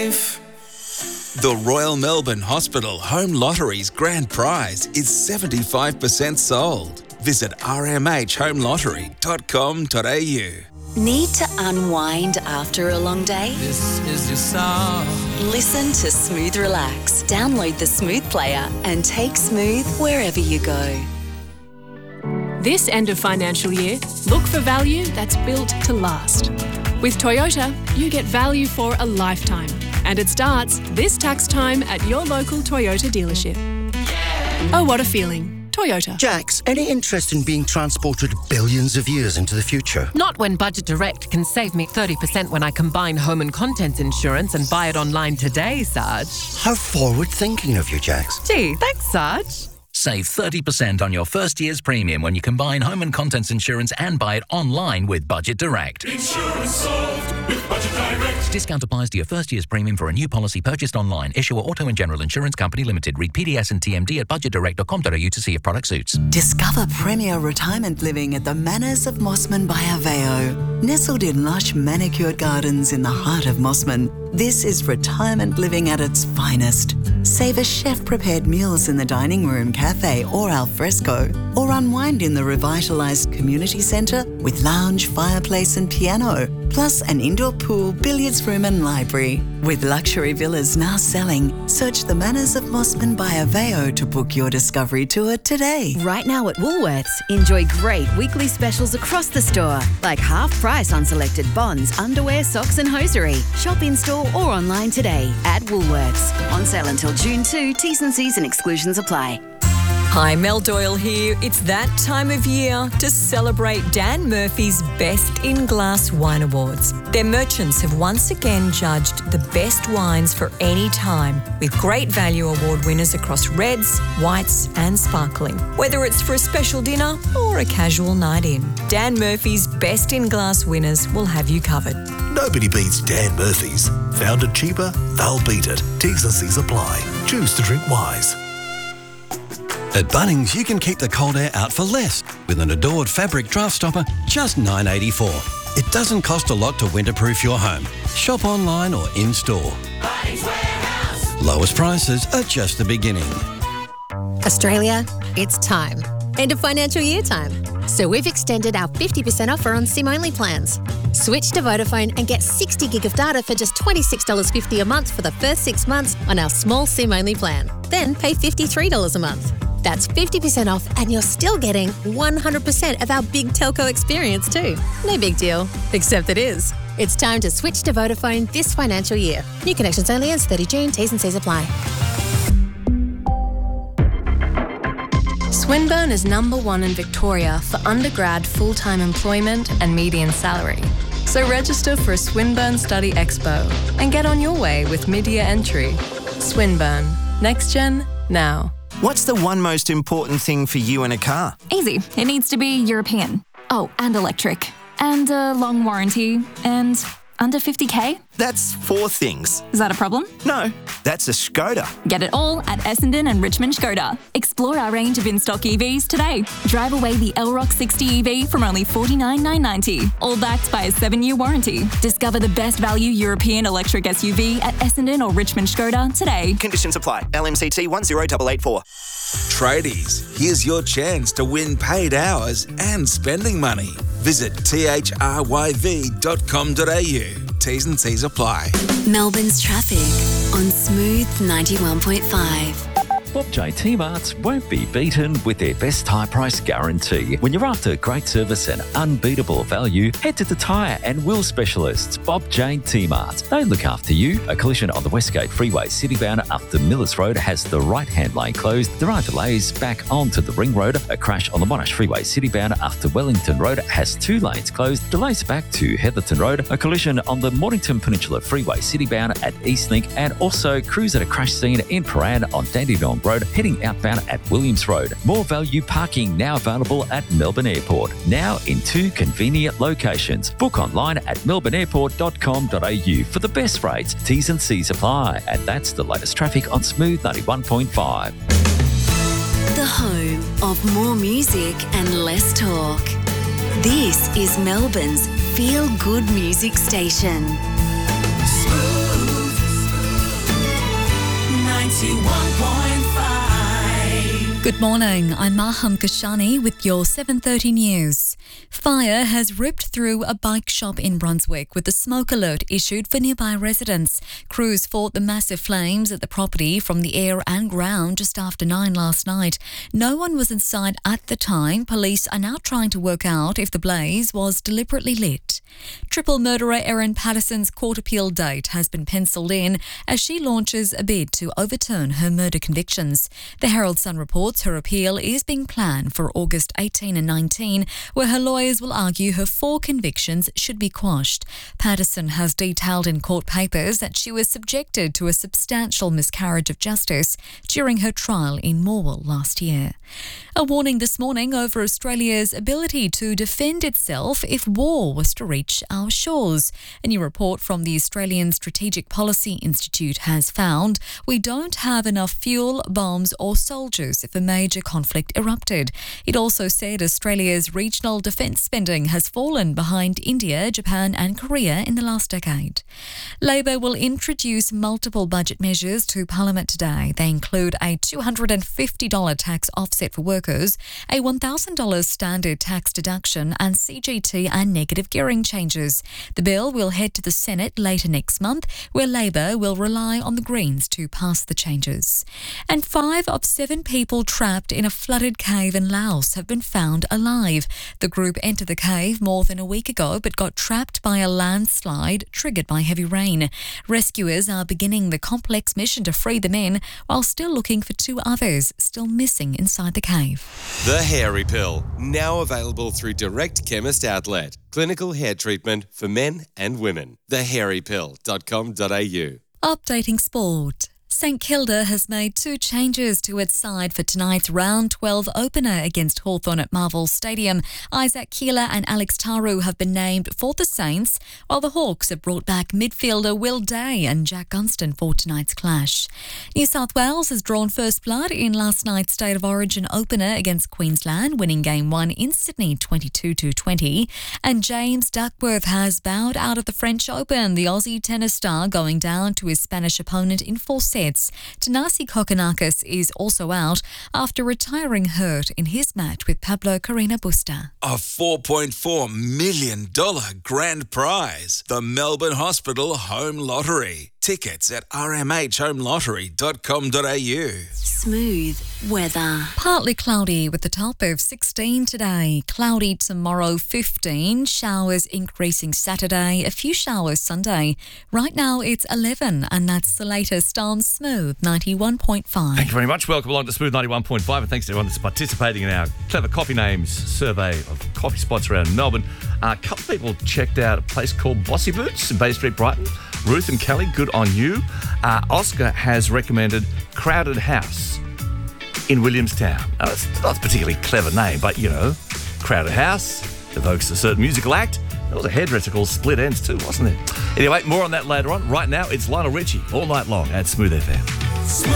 The Royal Melbourne Hospital Home Lottery's grand prize is 75% sold. Visit rmhlottery.com.au. Need to unwind after a long day? This is your song. Listen to Smooth Relax. Download the Smooth player and take Smooth wherever you go. This end of financial year, look for value that's built to last. With Toyota, you get value for a lifetime. And it starts this tax time at your local Toyota dealership. Oh, what a feeling. Toyota. Jax, any interest in being transported billions of years into the future? Not when Budget Direct can save me 30% when I combine home and contents insurance and buy it online today, Sarge. How forward-thinking of you, Jax. Gee, thanks, Sarge. Save 30% on your first year's premium when you combine home and contents insurance and buy it online with Budget Direct. Insurance solved with Budget Direct. Discount applies to your first year's premium for a new policy purchased online. Issuer Auto and General Insurance Company Limited. Read PDS and TMD at budgetdirect.com.au to see if product suits. Discover premier retirement living at the Manors of Mossman by Aveo. Nestled in lush manicured gardens in the heart of Mossman, this is retirement living at its finest. Savor chef-prepared meals in the dining room, cafe or alfresco, or unwind in the revitalised community centre with lounge, fireplace and piano, plus an indoor pool, billiards room and library. With luxury villas now selling, search the Manors of Mossman by Aveo to book your discovery tour today. Right now at Woolworths, enjoy great weekly specials across the store, like half price on selected bonds, underwear, socks and hosiery. Shop in-store or online today at Woolworths. On sale until June 2, T's and C's and exclusions apply. Hi, Mel Doyle here. It's that time of year to celebrate Dan Murphy's Best in Glass Wine Awards. Their merchants have once again judged the best wines for any time, with great value award winners across reds, whites and sparkling. Whether it's for a special dinner or a casual night in, Dan Murphy's Best in Glass winners will have you covered. Nobody beats Dan Murphy's. Found it cheaper? They'll beat it. T's and C's apply. Choose to drink wise. At Bunnings, you can keep the cold air out for less with an Adored fabric draft stopper, just $9.84. It doesn't cost a lot to winterproof your home. Shop online or in-store. Bunnings Warehouse. Lowest prices are just the beginning. Australia, it's time. End of financial year time. So we've extended our 50% offer on SIM-only plans. Switch to Vodafone and get 60 gig of data for just $26.50 a month for the first 6 months on our small SIM-only plan. Then pay $53 a month. That's 50% off and you're still getting 100% of our big telco experience too. No big deal, except it is. It's time to switch to Vodafone this financial year. New connections only ends 30 June, T's and C's apply. Swinburne is #1 in Victoria for undergrad full-time employment and median salary. So register for a Swinburne Study Expo and get on your way with mid-year entry. Swinburne. Next gen, now. What's the one most important thing for you in a car? Easy. It needs to be European. Oh, and electric. And a long warranty. And under 50k? That's 4 things. Is that a problem? No, that's a Skoda. Get it all at Essendon and Richmond Skoda. Explore our range of in-stock EVs today. Drive away the Elrock 60 EV from only $49,990. All backed by a 7-year warranty. Discover the best value European electric SUV at Essendon or Richmond Skoda today. Conditions apply. LMCT 10884. Tradies, here's your chance to win paid hours and spending money. Visit thryv.com.au. T's and C's apply. Melbourne's traffic on Smooth 91.5. Bob J T-Marts won't be beaten with their best tyre price guarantee. When you're after great service and unbeatable value, head to the tyre and wheel specialists, Bob J T-Marts. They look after you. A collision on the Westgate Freeway citybound after Millers Road has the right-hand lane closed. There are delays back onto the Ring Road. A crash on the Monash Freeway citybound after Wellington Road has 2 lanes closed. Delays back to Heatherton Road. A collision on the Mornington Peninsula Freeway citybound at Eastlink, and also crews at a crash scene in Paran on Dandenong Road, heading outbound at Williams Road. More value parking now available at Melbourne Airport, now in 2 convenient locations. Book online at melbourneairport.com.au for the best rates. T's and C's apply. And that's the latest traffic on Smooth 91.5. The home of more music and less talk. This is Melbourne's feel-good music station. Smooth. Good morning, I'm Maham Kashani with your 7:30 news. Fire has ripped through a bike shop in Brunswick with a smoke alert issued for nearby residents. Crews fought the massive flames at the property from the air and ground just after 9 last night. No one was inside at the time. Police are now trying to work out if the blaze was deliberately lit. Triple murderer Erin Patterson's court appeal date has been pencilled in as she launches a bid to overturn her murder convictions. The Herald Sun reports her appeal is being planned for August 18 and 19, where her lawyers will argue her 4 convictions should be quashed. Patterson has detailed in court papers that she was subjected to a substantial miscarriage of justice during her trial in Morwell last year. A warning this morning over Australia's ability to defend itself if war was to reach our shores. A new report from the Australian Strategic Policy Institute has found we don't have enough fuel, bombs or soldiers if a major conflict erupted. It also said Australia's regional defence spending has fallen behind India, Japan and Korea in the last decade. Labor will introduce multiple budget measures to Parliament today. They include a $250 tax offset for workers, a $1,000 standard tax deduction and CGT and negative gearing changes. The bill will head to the Senate later next month, where Labor will rely on the Greens to pass the changes. And 5 of 7 people trapped in a flooded cave in Laos have been found alive. The group entered the cave more than a week ago but got trapped by a landslide triggered by heavy rain. Rescuers are beginning the complex mission to free the men while still looking for 2 others still missing inside the cave. The Hairy Pill, now available through Direct Chemist Outlet. Clinical hair treatment for men and women. thehairypill.com.au. Updating sport. St Kilda has made 2 changes to its side for tonight's round 12 opener against Hawthorn at Marvel Stadium. Isaac Keeler and Alex Taru have been named for the Saints, while the Hawks have brought back midfielder Will Day and Jack Gunston for tonight's clash. New South Wales has drawn first blood in last night's State of Origin opener against Queensland, winning Game 1 in Sydney 22-20. And James Duckworth has bowed out of the French Open, the Aussie tennis star going down to his Spanish opponent in 4 sets. Thanasi Kokkinakis is also out after retiring hurt in his match with Pablo Carreño Busta. A $4.4 million grand prize. The Melbourne Hospital Home Lottery. Tickets at rmhhomelottery.com.au. Smooth weather. Partly cloudy with a top of 16 today. Cloudy tomorrow, 15. Showers increasing Saturday. A few showers Sunday. Right now it's 11 and that's the latest on Smooth 91.5. Thank you very much. Welcome along to Smooth 91.5 and thanks to everyone that's participating in our Clever Coffee Names survey of coffee spots around Melbourne. A couple of people checked out a place called Bossy Boots in Bay Street, Brighton. Ruth and Kelly, good on you. Oscar has recommended Crowded House in Williamstown. Now, it's not a particularly clever name, but, you know, Crowded House evokes a certain musical act. There was a hairdresser called Split Ends too, wasn't there? Anyway, more on that later on. Right now, it's Lionel Richie all night long at Smooth FM.